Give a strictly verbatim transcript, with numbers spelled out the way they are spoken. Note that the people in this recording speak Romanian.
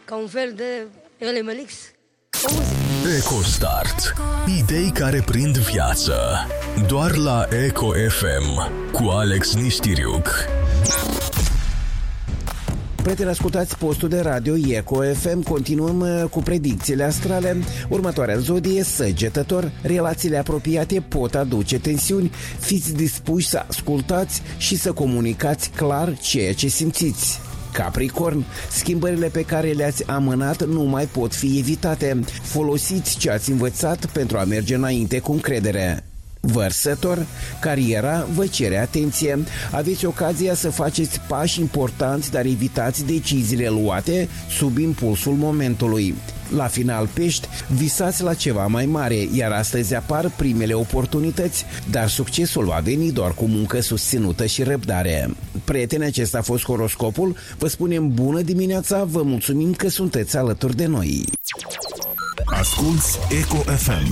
ca un fel de Elemelix. EcoStart. Idei care prind viață. Doar la Eco F M cu Alex Nistiriuc. Prieteni, ascultați postul de radio Eco F M. Continuăm cu predicțiile astrale. Următoarea zodie, Săgetător. Relațiile apropiate pot aduce tensiuni. Fiți dispuși să ascultați și să comunicați clar ceea ce simțiți. Capricorn, schimbările pe care le-ați amânat nu mai pot fi evitate. Folosiți ce ați învățat pentru a merge înainte cu încredere. Vărsător, cariera vă cere atenție. Aveți ocazia să faceți pași importanți, dar evitați deciziile luate sub impulsul momentului. La final, Pești, visați la ceva mai mare, iar astăzi apar primele oportunități, dar succesul va veni doar cu muncă susținută și răbdare. Prieteni, acesta a fost horoscopul. Vă spunem bună dimineața, vă mulțumim că sunteți alături de noi. Asculți Eco F M.